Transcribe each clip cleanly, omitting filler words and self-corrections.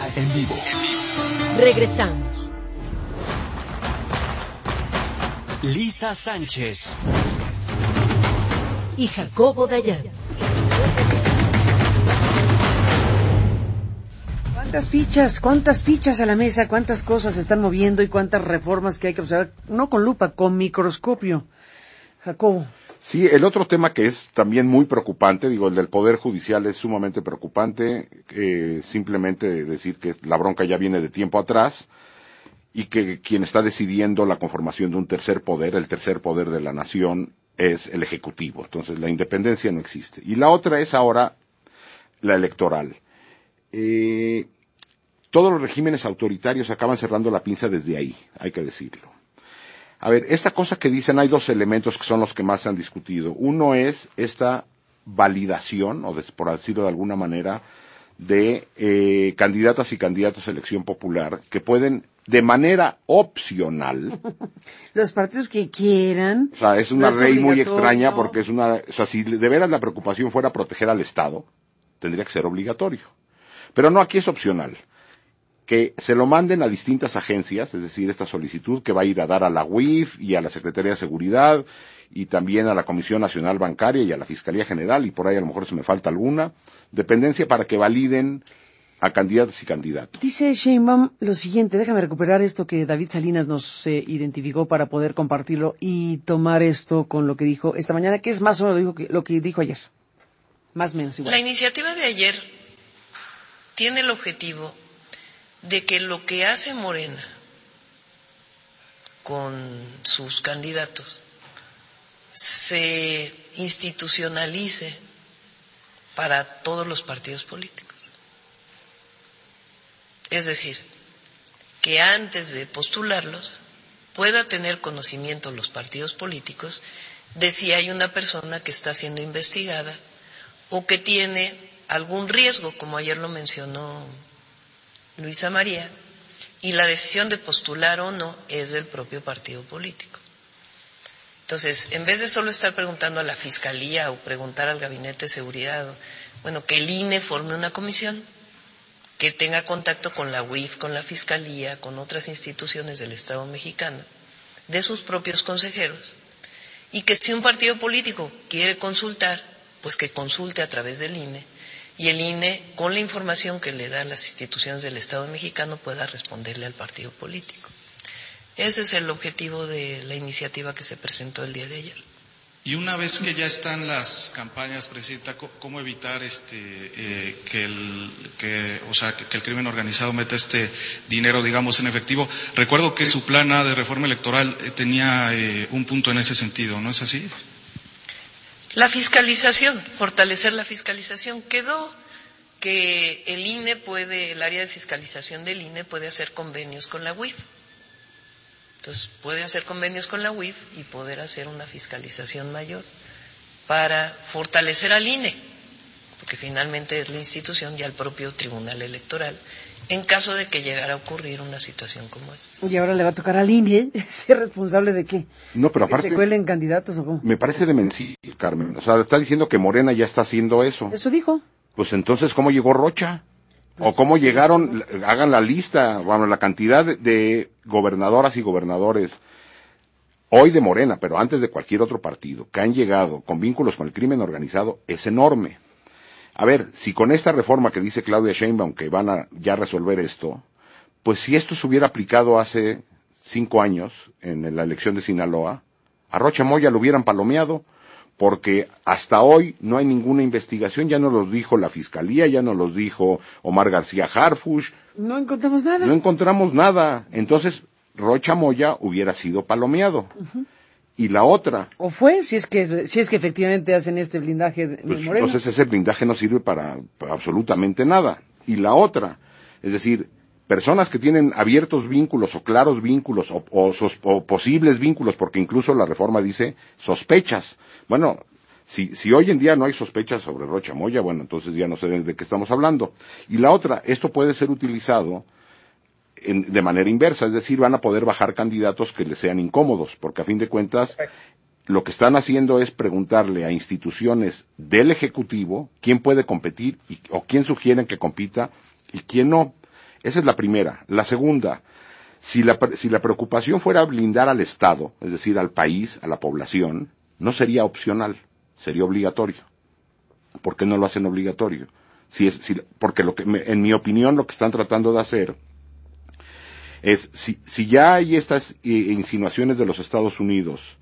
en vivo. Regresamos. Lisa Sánchez y Jacobo Dayan. ¿Cuántas fichas a la mesa? ¿Cuántas cosas se están moviendo y cuántas reformas que hay que observar? No con lupa, con microscopio. Jacobo. Sí, el otro tema que es también muy preocupante, el del Poder Judicial es sumamente preocupante, simplemente decir que la bronca ya viene de tiempo atrás y que quien está decidiendo la conformación de un tercer poder, el tercer poder de la nación, es el Ejecutivo. Entonces la independencia no existe. Y la otra es ahora la electoral. Todos los regímenes autoritarios acaban cerrando la pinza desde ahí, hay que decirlo. A ver, esta cosa que dicen, hay dos elementos que son los que más se han discutido. Uno es esta validación, por decirlo de alguna manera, de candidatas y candidatos a elección popular que pueden, de manera opcional. Los partidos que quieran. O sea, es una ley muy extraña porque si de veras la preocupación fuera proteger al Estado, tendría que ser obligatorio. Pero no, aquí es opcional. Que se lo manden a distintas agencias, es decir, esta solicitud que va a ir a dar a la UIF y a la Secretaría de Seguridad y también a la Comisión Nacional Bancaria y a la Fiscalía General, y por ahí a lo mejor se me falta alguna, dependencia para que validen a candidatos y candidatos. Dice Sheinbaum lo siguiente, déjame recuperar esto que David Salinas nos identificó para poder compartirlo y tomar esto con lo que dijo esta mañana, que es más o menos lo que dijo ayer, más o menos igual. La iniciativa de ayer tiene el objetivo de que lo que hace Morena con sus candidatos se institucionalice para todos los partidos políticos. Es decir, que antes de postularlos pueda tener conocimiento los partidos políticos de si hay una persona que está siendo investigada o que tiene algún riesgo, como ayer lo mencionó Luisa María, y la decisión de postular o no es del propio partido político. Entonces, en vez de solo estar preguntando a la Fiscalía o preguntar al Gabinete de Seguridad, que el INE forme una comisión que tenga contacto con la UIF, con la Fiscalía, con otras instituciones del Estado mexicano, de sus propios consejeros, y que si un partido político quiere consultar, pues que consulte a través del INE, y el INE, con la información que le da a las instituciones del Estado mexicano, pueda responderle al partido político. Ese es el objetivo de la iniciativa que se presentó el día de ayer. Y una vez que ya están las campañas, Presidenta, ¿cómo evitar que el crimen organizado meta este dinero, digamos, en efectivo? Recuerdo que su plan A de reforma electoral tenía un punto en ese sentido, ¿no es así? La fiscalización, fortalecer la fiscalización. Quedó que el área de fiscalización del INE puede hacer convenios con la UIF. Entonces, puede hacer convenios con la UIF y poder hacer una fiscalización mayor para fortalecer al INE, porque finalmente es la institución y al propio Tribunal Electoral, en caso de que llegara a ocurrir una situación como esta. Y ahora le va a tocar al INE ser responsable de qué. No, pero aparte, ¿que se cuelen candidatos o cómo? Me parece demencial, Carmen. O sea, está diciendo que Morena ya está haciendo eso. Eso dijo. Pues entonces, ¿cómo llegó Rocha? O cómo llegaron, hagan la lista, la cantidad de gobernadoras y gobernadores, hoy de Morena, pero antes de cualquier otro partido, que han llegado con vínculos con el crimen organizado, es enorme. A ver, si con esta reforma que dice Claudia Sheinbaum que van a ya resolver esto, pues si esto se hubiera aplicado hace 5 años, en la elección de Sinaloa, a Rocha Moya lo hubieran palomeado, porque hasta hoy no hay ninguna investigación, ya nos los dijo la Fiscalía, ya nos los dijo Omar García Harfuch. No encontramos nada. No encontramos nada. Entonces, Rocha Moya hubiera sido palomeado. Uh-huh. Y la otra. O fue, si es que efectivamente hacen este blindaje de Morena. Entonces ese blindaje no sirve para absolutamente nada. Y la otra, es decir, personas que tienen abiertos vínculos o claros vínculos o posibles vínculos, porque incluso la reforma dice sospechas. Bueno, si hoy en día no hay sospechas sobre Rocha Moya, bueno, entonces ya no sé de qué estamos hablando. Y la otra, esto puede ser utilizado de manera inversa, es decir, van a poder bajar candidatos que les sean incómodos, porque a fin de cuentas lo que están haciendo es preguntarle a instituciones del Ejecutivo quién puede competir o quién sugieren que compita y quién no. Esa es la primera. La segunda, si la preocupación fuera blindar al Estado, es decir, al país, a la población, no sería opcional, sería obligatorio. ¿Por qué no lo hacen obligatorio? Porque en mi opinión lo que están tratando de hacer es, si ya hay estas insinuaciones de los Estados Unidos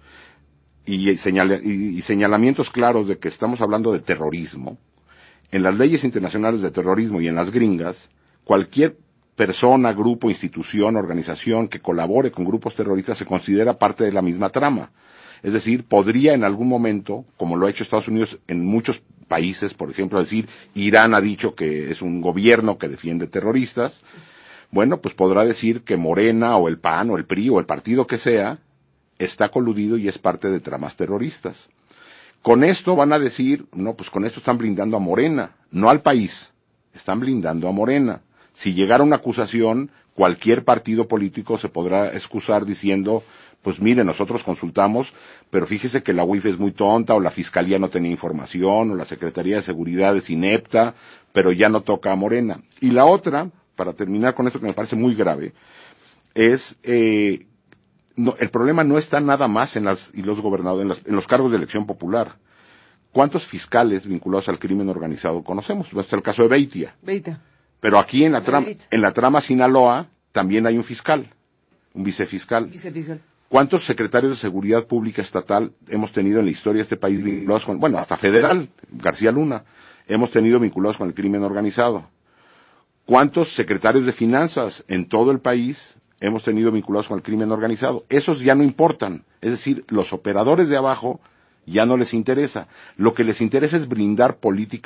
y señalamientos claros de que estamos hablando de terrorismo, en las leyes internacionales de terrorismo y en las gringas, cualquier persona, grupo, institución, organización que colabore con grupos terroristas se considera parte de la misma trama. Es decir, podría en algún momento, como lo ha hecho Estados Unidos en muchos países, por ejemplo, decir, Irán ha dicho que es un gobierno que defiende terroristas, bueno, pues podrá decir que Morena o el PAN o el PRI o el partido que sea está coludido y es parte de tramas terroristas. Con esto van a decir, no, pues con esto están blindando a Morena, no al país, están blindando a Morena. Si llegara una acusación, cualquier partido político se podrá excusar diciendo, pues mire, nosotros consultamos, pero fíjese que la UIF es muy tonta, o la Fiscalía no tenía información, o la Secretaría de Seguridad es inepta, pero ya no toca a Morena. Y la otra, para terminar con esto que me parece muy grave, es, el problema no está nada más en los gobernadores, en los cargos de elección popular. ¿Cuántos fiscales vinculados al crimen organizado conocemos? Está el caso de Beitia. Pero aquí en la trama Sinaloa también hay un fiscal, un vicefiscal. ¿Cuántos secretarios de Seguridad Pública Estatal hemos tenido en la historia de este país vinculados con, bueno, hasta federal, García Luna, hemos tenido vinculados con el crimen organizado? ¿Cuántos secretarios de Finanzas en todo el país hemos tenido vinculados con el crimen organizado? Esos ya no importan. Es decir, los operadores de abajo ya no les interesa. Lo que les interesa es blindar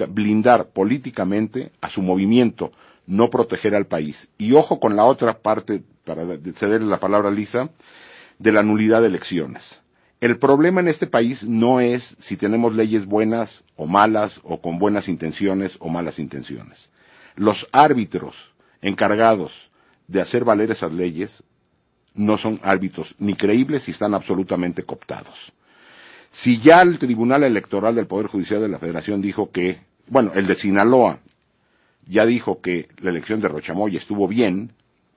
políticamente a su movimiento, no proteger al país. Y ojo con la otra parte, para cederle la palabra a Lisa, de la nulidad de elecciones. El problema en este país no es si tenemos leyes buenas o malas, o con buenas intenciones o malas intenciones. Los árbitros encargados de hacer valer esas leyes no son árbitros ni creíbles y están absolutamente cooptados. Si ya el Tribunal Electoral del Poder Judicial de la Federación dijo que, bueno, el de Sinaloa ya dijo que la elección de Rochamoya estuvo bien,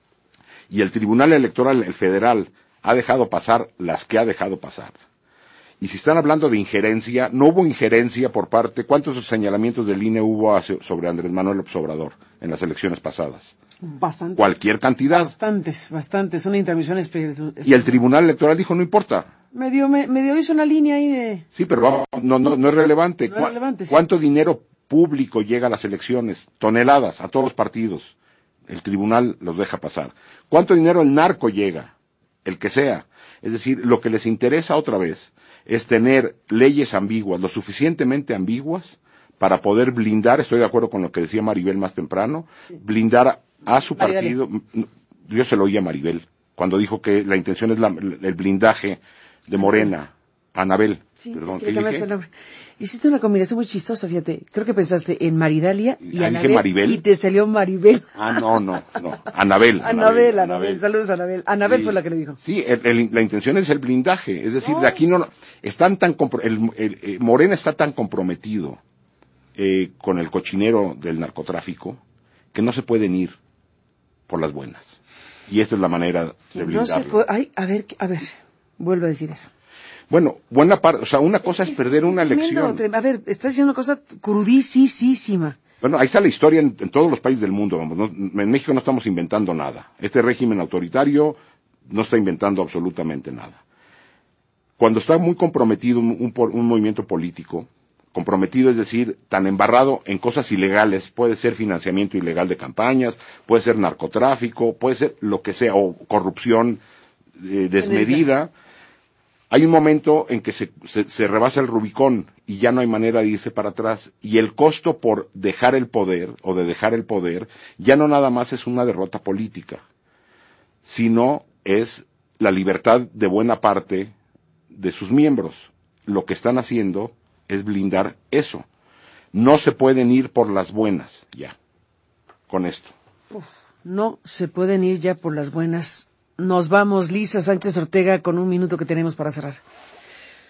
y el Tribunal Electoral, el federal, ha dejado pasar las que ha dejado pasar. Y si están hablando de injerencia, no hubo injerencia por parte, ¿cuántos señalamientos del INE hubo sobre Andrés Manuel López Obrador en las elecciones pasadas? Bastantes. Cualquier cantidad. Bastantes, una intervención Y el Tribunal Electoral dijo, no importa. Medio hizo una línea ahí de... Sí, pero no es relevante. No es relevante, sí. ¿Cuánto dinero público llega a las elecciones? Toneladas, a todos los partidos. El tribunal los deja pasar. ¿Cuánto dinero el narco llega? El que sea. Es decir, lo que les interesa otra vez es tener leyes ambiguas, lo suficientemente ambiguas para poder blindar, estoy de acuerdo con lo que decía Maribel más temprano, sí, blindar a su partido. Yo se lo oí a Maribel, cuando dijo que la intención es el blindaje de Morena. Anabel, sí, perdón, ¿qué dije? Hiciste una combinación muy chistosa, fíjate. Creo que pensaste en Maridalia y Anabel, Maribel, y te salió Maribel. No. Anabel. Anabel. Saludos, Anabel. Anabel sí, fue la que le dijo. Sí, la intención es el blindaje. Es decir, de aquí están Morena está tan comprometido con el cochinero del narcotráfico que no se pueden ir por las buenas. Y esta es la manera de blindarlo. No se puede. Ay, a ver, vuelvo a decir eso. Bueno, buena parte, o sea, una cosa es perder una elección. A ver, estás diciendo una cosa crudísima. Bueno, ahí está la historia en todos los países del mundo, vamos, en México no estamos inventando nada. Este régimen autoritario no está inventando absolutamente nada. Cuando está muy comprometido un movimiento político, comprometido es decir, tan embarrado en cosas ilegales, puede ser financiamiento ilegal de campañas, puede ser narcotráfico, puede ser lo que sea, o corrupción desmedida. Hay un momento en que se rebasa el Rubicón y ya no hay manera de irse para atrás, y el costo por dejar el poder, o de dejar el poder, ya no nada más es una derrota política, sino es la libertad de buena parte de sus miembros. Lo que están haciendo es blindar eso. No se pueden ir por las buenas, ya, con esto. No se pueden ir ya por las buenas. Nos vamos, Lisa Sánchez Ortega, con un minuto que tenemos para cerrar.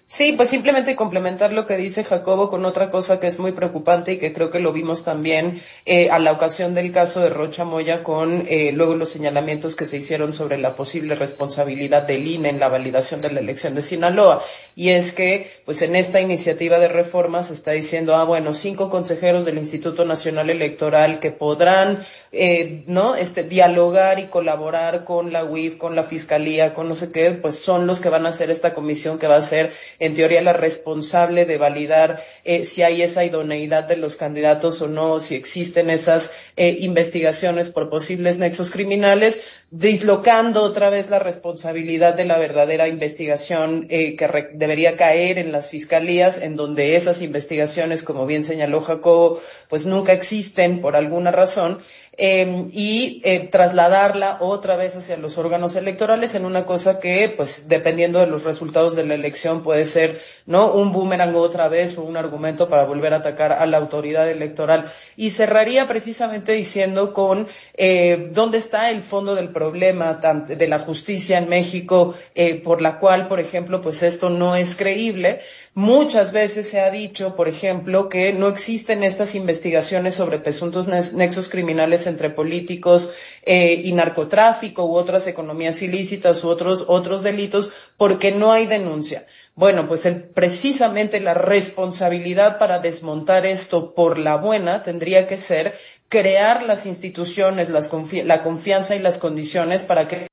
Sí, pues simplemente complementar lo que dice Jacobo con otra cosa que es muy preocupante y que creo que lo vimos también a la ocasión del caso de Rocha Moya con luego los señalamientos que se hicieron sobre la posible responsabilidad del INE en la validación de la elección de Sinaloa. Y es que, pues en esta iniciativa de reforma se está diciendo, bueno, 5 consejeros del Instituto Nacional Electoral que podrán, dialogar y colaborar con la UIF, con la Fiscalía, con no sé qué, pues son los que van a hacer esta comisión que va a ser en teoría la responsable de validar si hay esa idoneidad de los candidatos o no, si existen esas investigaciones por posibles nexos criminales, dislocando otra vez la responsabilidad de la verdadera investigación que debería caer en las fiscalías, en donde esas investigaciones, como bien señaló Jacobo, pues nunca existen por alguna razón, y trasladarla otra vez hacia los órganos electorales en una cosa que, pues, dependiendo de los resultados de la elección puede ser, ¿no?, un boomerang otra vez o un argumento para volver a atacar a la autoridad electoral. Y cerraría precisamente diciendo con dónde está el fondo del problema de la justicia en México, por la cual, por ejemplo, pues esto no es creíble. Muchas veces se ha dicho, por ejemplo, que no existen estas investigaciones sobre presuntos nexos criminales entre políticos y narcotráfico u otras economías ilícitas u otros delitos porque no hay denuncia. Bueno, pues precisamente la responsabilidad para desmontar esto por la buena tendría que ser crear las instituciones, la confianza y las condiciones para que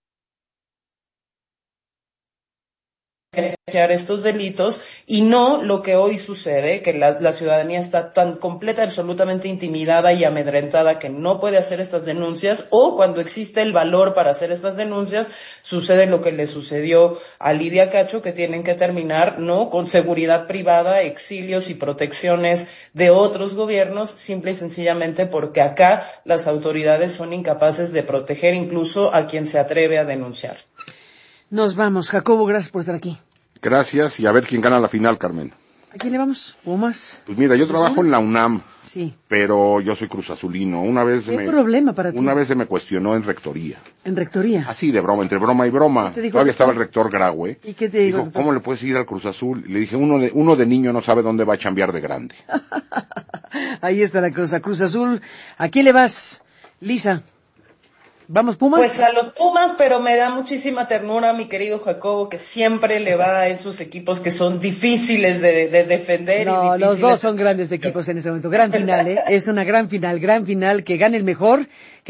estos delitos y no lo que hoy sucede, que la ciudadanía está tan completa, absolutamente intimidada y amedrentada que no puede hacer estas denuncias, o cuando existe el valor para hacer estas denuncias, sucede lo que le sucedió a Lidia Cacho, que tienen que terminar, ¿no?, con seguridad privada, exilios y protecciones de otros gobiernos, simple y sencillamente porque acá las autoridades son incapaces de proteger incluso a quien se atreve a denunciar. Nos vamos. Jacobo, gracias por estar aquí. Gracias, y a ver quién gana la final, Carmen. ¿A quién le vamos? ¿Pumas? Pues mira, yo trabajo en la UNAM, sí, pero yo soy cruzazulino. ¿Qué problema para ti? Una vez se me cuestionó en rectoría. ¿En rectoría? Así de broma, entre broma y broma. Todavía estaba el rector Graue. ¿Y qué te dijo? Dijo, ¿cómo le puedes ir al Cruz Azul? Y le dije, uno de niño no sabe dónde va a chambear de grande. Ahí está la cosa, Cruz Azul. ¿A quién le vas, Lisa? ¿Vamos Pumas? Pues a los Pumas, pero me da muchísima ternura mi querido Jacobo, que siempre le va a esos equipos que son difíciles de defender. No, los dos son grandes equipos en este momento. Gran final, es una gran final, que gane el mejor,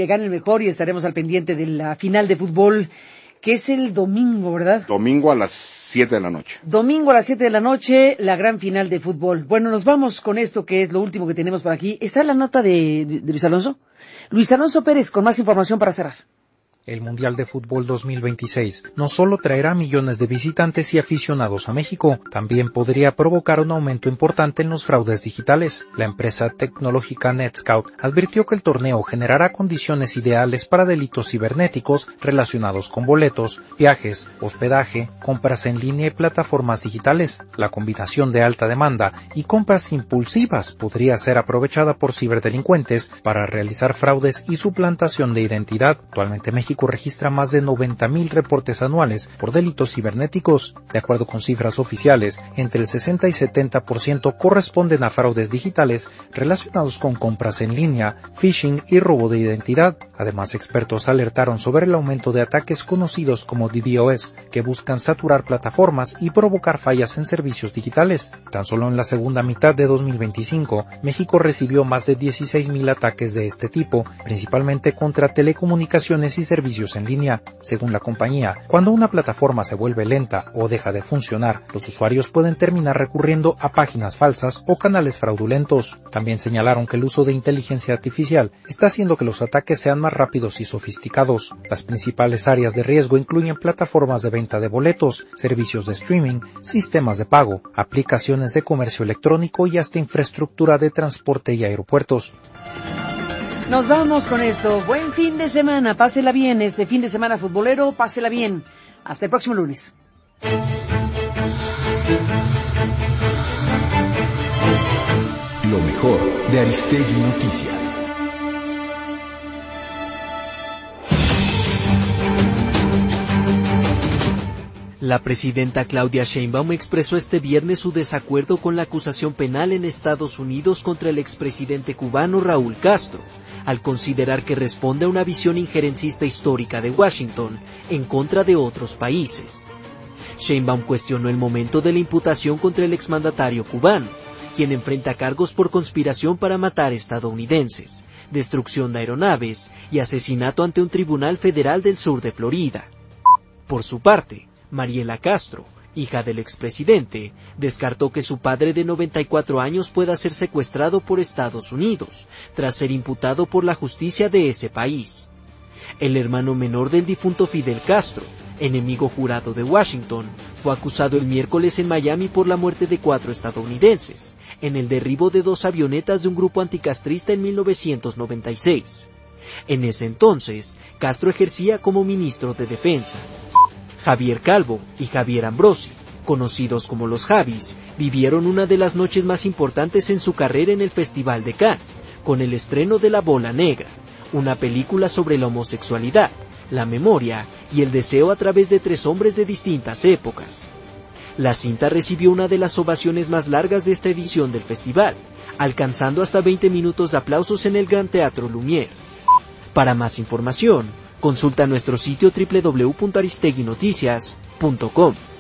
y estaremos al pendiente de la final de fútbol, que es el domingo, ¿verdad? Domingo a las 7 de la noche. Domingo a las 7 de la noche, la gran final de fútbol. Bueno, nos vamos con esto, que es lo último que tenemos por aquí. ¿Está la nota de Luis Alonso? Luis Alonso Pérez, con más información para cerrar. El Mundial de Fútbol 2026 no solo traerá millones de visitantes y aficionados a México, también podría provocar un aumento importante en los fraudes digitales. La empresa tecnológica NetScout advirtió que el torneo generará condiciones ideales para delitos cibernéticos relacionados con boletos, viajes, hospedaje, compras en línea y plataformas digitales. La combinación de alta demanda y compras impulsivas podría ser aprovechada por ciberdelincuentes para realizar fraudes y suplantación de identidad. Actualmente México registra más de 90,000 reportes anuales por delitos cibernéticos. De acuerdo con cifras oficiales, entre el 60 y 70% corresponden a fraudes digitales relacionados con compras en línea, phishing y robo de identidad. Además, expertos alertaron sobre el aumento de ataques conocidos como DDoS, que buscan saturar plataformas y provocar fallas en servicios digitales. Tan solo en la segunda mitad de 2025, México recibió más de 16,000 ataques de este tipo, principalmente contra telecomunicaciones y servicios en línea. Según la compañía, cuando una plataforma se vuelve lenta o deja de funcionar, los usuarios pueden terminar recurriendo a páginas falsas o canales fraudulentos. También señalaron que el uso de inteligencia artificial está haciendo que los ataques sean más rápidos y sofisticados. Las principales áreas de riesgo incluyen plataformas de venta de boletos, servicios de streaming, sistemas de pago, aplicaciones de comercio electrónico y hasta infraestructura de transporte y aeropuertos. Nos vamos con esto. Buen fin de semana. Pásela bien. Este fin de semana futbolero, pásela bien. Hasta el próximo lunes. Lo mejor de Aristegui Noticias. La presidenta Claudia Sheinbaum expresó este viernes su desacuerdo con la acusación penal en Estados Unidos contra el expresidente cubano Raúl Castro, al considerar que responde a una visión injerencista histórica de Washington en contra de otros países. Sheinbaum cuestionó el momento de la imputación contra el exmandatario cubano, quien enfrenta cargos por conspiración para matar estadounidenses, destrucción de aeronaves y asesinato ante un tribunal federal del sur de Florida. Por su parte, Mariela Castro, hija del expresidente, descartó que su padre de 94 años pueda ser secuestrado por Estados Unidos, tras ser imputado por la justicia de ese país. El hermano menor del difunto Fidel Castro, enemigo jurado de Washington, fue acusado el miércoles en Miami por la muerte de 4 estadounidenses, en el derribo de 2 avionetas de un grupo anticastrista en 1996. En ese entonces, Castro ejercía como ministro de Defensa. Javier Calvo y Javier Ambrosi, conocidos como los Javis, vivieron una de las noches más importantes en su carrera en el Festival de Cannes, con el estreno de La Bola Negra, una película sobre la homosexualidad, la memoria y el deseo a través de 3 hombres de distintas épocas. La cinta recibió una de las ovaciones más largas de esta edición del festival, alcanzando hasta 20 minutos de aplausos en el Gran Teatro Lumière. Para más información, consulta nuestro sitio www.aristeguinoticias.com.